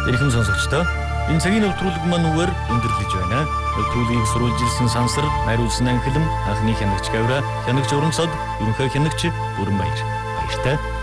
Эрхэм сонсогчдоо энэ цагийн нэвтрүүлэг маань үгээр өндөрлөж байна. Нэвтрүүлгийг сурвалжилсан сансар, найруулсан анхилам, анхны хянагч Гавра, хянагч Урамцад, ерөнхий хянагч Бүрэнбаяр. Баяртай.